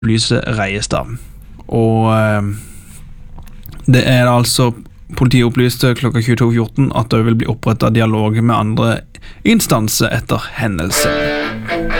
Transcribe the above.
Lyse Reiestad. Og det altså politiet opplyste klokka 22:14 at det vil bli opprettet dialog med andre instanser etter hendelsen.